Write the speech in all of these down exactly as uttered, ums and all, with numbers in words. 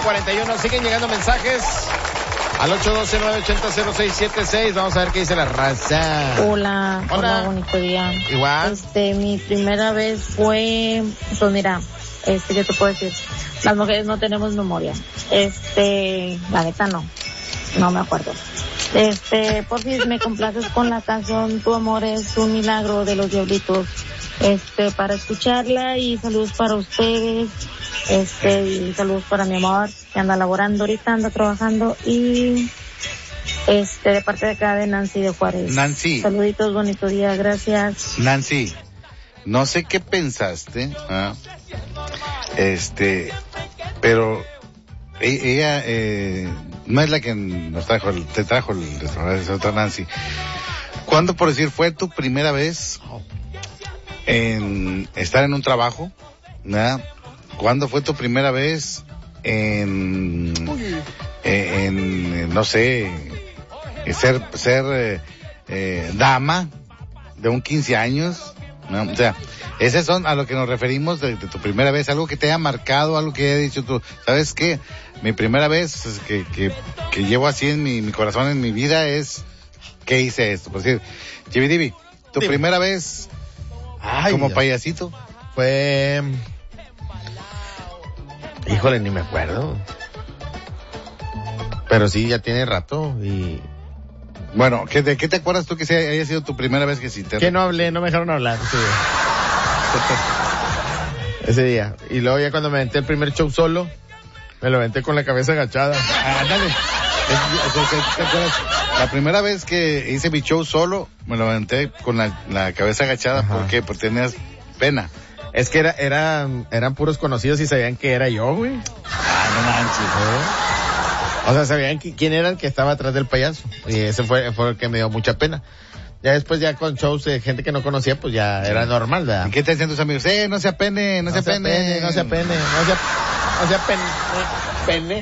cuarenta y uno. Siguen llegando mensajes al ocho uno dos, nueve ocho cero, cero seis siete seis. Vamos a ver qué dice la raza. Hola, hola, hola, bonito día. Igual. Este, mi primera vez fue, pues mira, este, ¿qué te puedo decir? Las mujeres no tenemos memoria. Este, la neta no, no me acuerdo. Este, por si me complaces con la canción Tu amor es un milagro de los Diablitos. Este, para escucharla, y saludos para ustedes. Este, y saludos para mi amor, que anda laborando ahorita, anda trabajando, y este, de parte de acá de Nancy de Juárez. Nancy. Saluditos, bonito día, gracias. Nancy, no sé qué pensaste, ¿ah? este, pero ella eh, no es la que nos trajo, el, te trajo el restaurante, es otra Nancy. ¿Cuándo, por decir, fue tu primera vez en estar en un trabajo? ¿Verdad? ¿Cuándo fue tu primera vez en, en, en no sé, ser, ser eh, eh, dama de un quince años? ¿No? O sea, esas son a lo que nos referimos de, de tu primera vez, algo que te haya marcado, algo que haya dicho tú, ¿sabes qué? Mi primera vez que, que, que llevo así en mi, mi corazón, en mi vida, es que hice esto. Por decir, Chividivi, tu Dime. primera vez Ay, como Dios. payasito fue... Híjole, ni me acuerdo. Pero sí, ya tiene rato y... Bueno, ¿qué, ¿de qué te acuerdas tú que sea, haya sido tu primera vez que sí te... Que no hablé, no me dejaron hablar ese día. ese día. Y luego ya cuando me aventé el primer show solo, me lo aventé con la cabeza agachada. Ah, dale. ¿Te acuerdas? La primera vez que hice mi show solo, me lo aventé con la, la cabeza agachada. Ajá. ¿Por qué? Porque tenías pena. Es que era, era, eran puros conocidos y sabían que era yo, güey. Ah, no manches. ¿Eh? O sea, sabían que, quién era el que estaba atrás del payaso. Y ese fue, fue el que me dio mucha pena. Ya después, ya con shows de gente que no conocía, pues ya era normal, ¿verdad? ¿Y qué te decían tus amigos? Eh, no se apene, no, no se apene. apene. No se apene, no se, no se apene. Pene.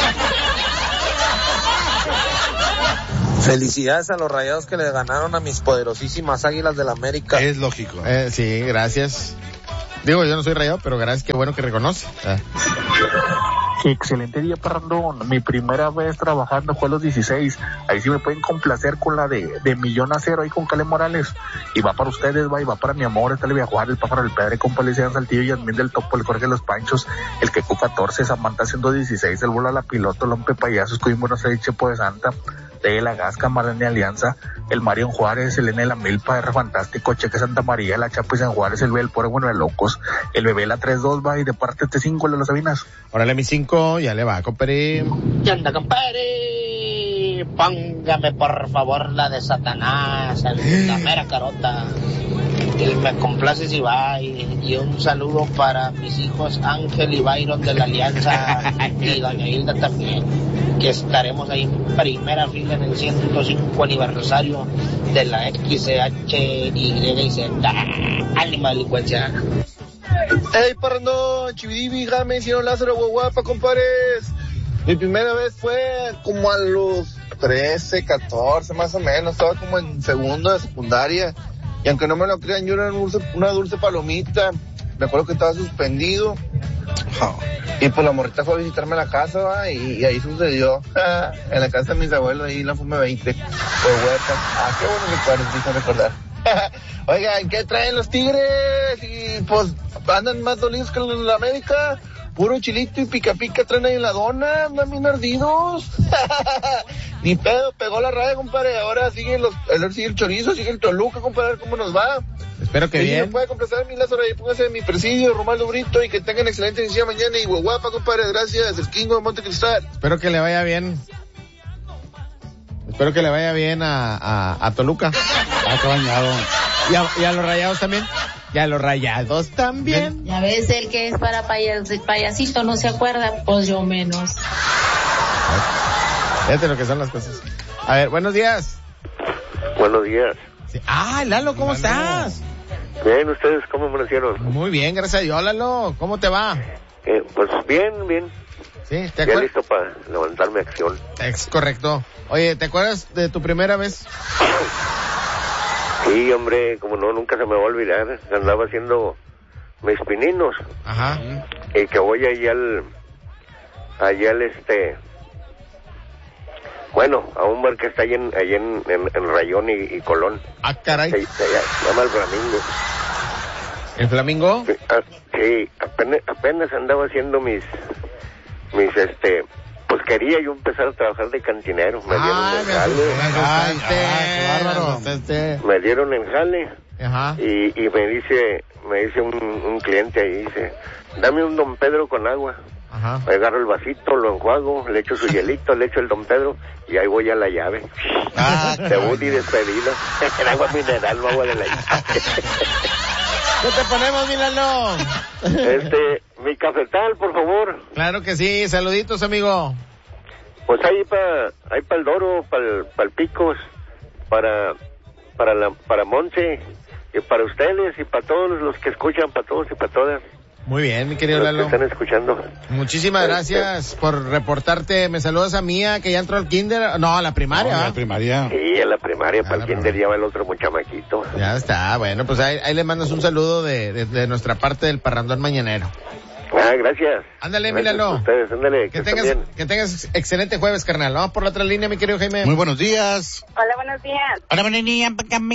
Felicidades a los Rayados que le ganaron a mis poderosísimas Águilas del América. Es lógico. Eh, sí, gracias. Digo, yo no soy rayado, pero gracias, qué bueno que reconoce. Ah. Excelente día, Parrandón. Mi primera vez trabajando fue a los dieciséis. Ahí sí me pueden complacer con la de, de Millón a Cero ahí con Cale Morales. Y va para ustedes, va, y va para mi amor, está el Viajuar, el Pájaro del Pedre, compa Alicia Saltillo, Yasmín del Topo, el Jorge de los Panchos, el Queco catorce, Samantha ciento dieciséis, el Bola la Piloto, Lompe Payasos, Coimbo no sé, Chepo de Santa, de la Gasca, Marlene de Alianza, el Marion Juárez, el N de la Milpa, R Fantástico, Cheque Santa María, la Chapa y San Juárez, el B del Pore, bueno, de Locos, el Bebé la tres dos, va, y de parte T cinco, de los Sabinas. Órale, mi cinco, ya le va, compadre. ¿Qué onda, compadre? Póngame, por favor, la de Satanás, la mera carota. Y me complace si va, y, y un saludo para mis hijos Ángel y Byron de la Alianza y doña Hilda también, que estaremos ahí en primera fila en el ciento cinco aniversario de la X C H Y Z. ¡Ánima delincuencia! ¡Ey, Parrandón! Chividivi, Game, hicieron Lázaro, Guaguapa, compadres. Mi primera vez fue como a los trece, catorce, más o menos. Estaba como en segundo de secundaria. Y aunque no me lo crean, yo era una dulce, una dulce palomita. Me acuerdo que estaba suspendido. Oh. Y pues la morrita fue a visitarme a la casa, ¿va? Y, y ahí sucedió. En la casa de mis abuelos, ahí en la Fume veinte. Por huerta. Ah, qué bueno recuerdo, me hizo recordar. Oigan, ¿qué traen los Tigres? Y pues andan más dolidos que en la América. Puro chilito y pica pica traen ahí en la dona, andan bien ardidos. Ni pedo, pegó la raya, compadre. Ahora sigue los, ahora sigue el chorizo, sigue el Toluca, compadre, a ver cómo nos va. Espero que sí, bien. Me puede complacer mi Lázaro ahí, póngase mi presidio, Romaldo Brito, y que tengan excelente inicio de mañana. Y guapa, compadre, gracias, el Kingo de Montecristal. Espero que le vaya bien. Espero que le vaya bien a, a, a Toluca. Ah, qué bañado. Y a, y a los Rayados también. Y a los Rayados también. Ya ves, el que es para payas, payasito no se acuerda, pues yo menos. Fíjate lo que son las cosas. A ver, buenos días. Buenos días. Sí. Ah, Lalo, ¿cómo Lalo. estás? Bien, ¿ustedes cómo amanecieron? Muy bien, gracias a Dios, Lalo. ¿Cómo te va? Eh, pues bien, bien. Sí, ¿te ya acuerdas? Listo para levantarme a acción. Es correcto. Oye, ¿te acuerdas de tu primera vez? Sí, hombre, como no, nunca se me va a olvidar. Andaba haciendo mis pininos. Ajá. Y que voy ahí al, allá al este, bueno, a un bar que está ahí en, ahí en, en, en Rayón y, y Colón. Ah, caray. Se, se, se llama El Flamingo. ¿El Flamingo? Sí, ah, sí, apenas, apenas andaba haciendo mis, mis este, pues quería yo empezar a trabajar de cantinero. Me dieron Ay, el me jale. asustaste, Ay, ay, qué bárbaro. me asustaste. Me dieron el jale. Ajá. Y, y me dice, me dice un, un cliente ahí, dice, dame un Don Pedro con agua. Ajá. Me agarro el vasito, lo enjuago, le echo su hielito, le echo el Don Pedro y ahí voy a la llave. Ah, Debut y despedida. El agua mineral, no agua de la llave. ¿Qué te ponemos, Milano? Este, mi cafetal, por favor. Claro que sí, saluditos, amigo. Pues ahí para ahí para el Doro, para el, para el Picos, para para la para Monse, y para ustedes y para todos los que escuchan, para todos y para todas. Muy bien, mi querido Los que Lalo. están escuchando. Muchísimas Este- gracias por reportarte. Me saludas a Mía, que ya entró al kinder. No, a la primaria. No, ¿ah? la primaria. Sí, en la primaria, para la el kinder primaria. lleva el otro muchamaquito. Ya está, bueno, pues ahí, ahí le mandas un saludo de, de, de nuestra parte del Parrandón Mañanero. Ah, gracias. Ándale, Gracias Milano. a ustedes, ándale, que Que estén tengas, bien. que tengas excelente jueves, carnal. Vamos por la otra línea, mi querido Jaime. Muy buenos días. Hola, buenos días. Hola, buenos días.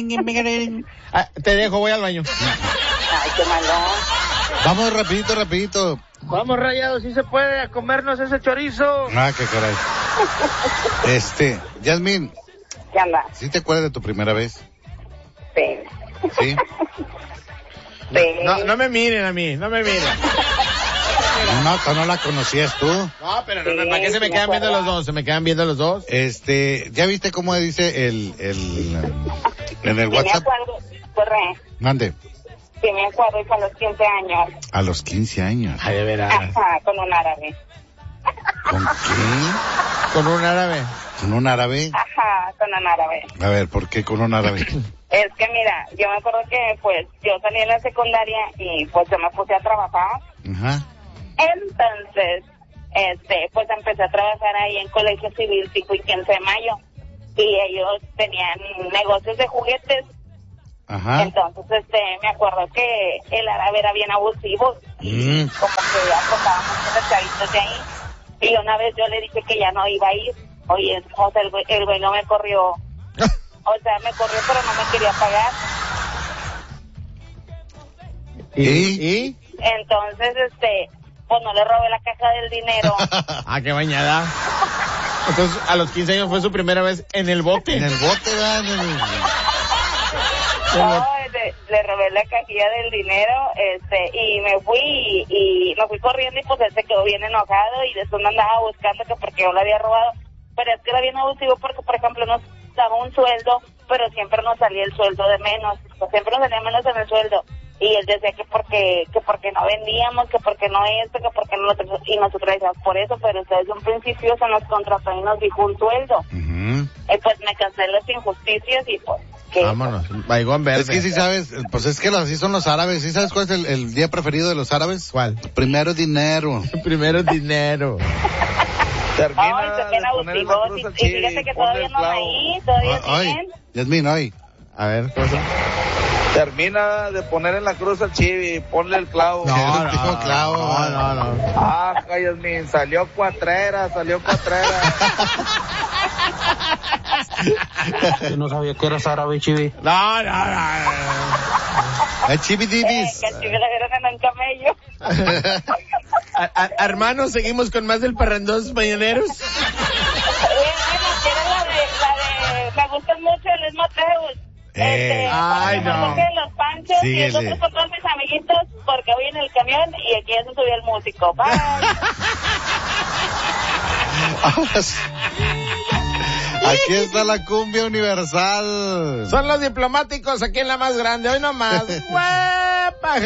Ah, te dejo, voy al baño. Ay, qué malón. Vamos rapidito, rapidito. Vamos, Rayados, si se puede, a comernos ese chorizo. Ah, qué caray. Este, Yasmin, ¿Qué anda? ¿sí te acuerdas de tu primera vez? Sí. Sí. Sí. No, no me miren a mí, no me miren. No, tú no la conocías tú. No, pero no, Sí, ¿para qué se me sí me quedan viendo acuerdo. los dos? ¿Se me quedan viendo los dos? Este, ¿ya viste cómo dice el, el, en el Sí me WhatsApp? acuerdo, corre, Mande. sí me acuerdo, y con los quince años, A los quince años. Ay, de veras. ajá, con un árabe, ¿Con qué? Con un árabe. ¿Con un árabe? ajá, con un árabe. A ver, ¿por qué con un árabe? Es que mira, yo me acuerdo que pues yo salí en la secundaria y pues yo me puse a trabajar, Ajá. entonces, este, pues empecé a trabajar ahí en Colegio Civil cinco y quince de mayo, y ellos tenían negocios de juguetes. Ajá. Entonces, este, me acuerdo que el árabe era bien abusivo y Mm. como que acosaba mucho los chavitos de ahí. Y una vez yo le dije que ya no iba a ir. Oye, o sea, el güey, el güey no me corrió. O sea, me corrió, pero no me quería pagar. ¿Y? ¿Y? ¿Y? Entonces, este, pues no le robé la caja del dinero. Ah, qué bañada. Entonces, a los quince años fue su primera vez en el bote. En el bote, ¿verdad? En el- No, le, le robé la cajilla del dinero, este, y me fui y, y me fui corriendo y pues él se quedó bien enojado y después me andaba buscando que porque yo lo había robado, pero es que era bien abusivo porque, por ejemplo, nos daba un sueldo, pero siempre nos salía el sueldo de menos, pues siempre nos salía menos en el sueldo, y él decía que porque, que porque no vendíamos, que porque no esto, que porque no nosotros, y nosotros decíamos por eso, pero desde un principio se nos contrató y nos dijo un sueldo, Ujú. y pues me cansé de las injusticias y pues, que Vámonos, baigón verde. Es que sí sabes, pues es que así son los árabes. ¿Sí sabes cuál es el, el día preferido de los árabes? ¿Cuál? Primero dinero. Primero dinero. Termina Ay, son bien de poner en la abusivos, cruz y, al y chile fíjate que y ponle todavía el no clavo. ahí, todavía Ay, siguen. Yasmin, hoy. A ver, cosa. Termina de poner en la cruz al chivi, ponle el clavo. No, no, clavo. no, no, no. Ah, Yasmin, salió cuatrera, salió cuatrera. Yo no sabía que eras árabe, chivi. No, no, no. El chibidibis. Eh, que el chivo la vieron en un camello. A- a- hermanos, seguimos con más del Parrandón Mañaneros. Eh, bueno, quiero la de, la de, me gustan mucho Luis Mateus. Eh, ay, ponme no. música de los Panchos y Síguele. entonces con todos mis amiguitos porque voy en el camión y aquí ya se subió el músico. Bye. Ahora sí. Aquí está la cumbia universal. Son los diplomáticos aquí en la más grande. Hoy nomás. ¡Güey!